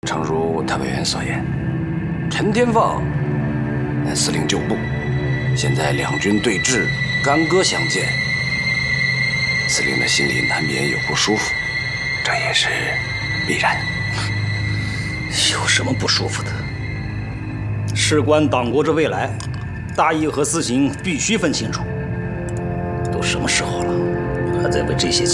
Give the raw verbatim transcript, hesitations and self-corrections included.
诚如特派员所言，陈天放乃司令旧部，现在两军对峙，干戈相见，司令的心里难免有不舒服，这也是必然。 有什么不舒服的？事关党国之未来，大义和私情必须分清楚。都什么时候了，还在为这些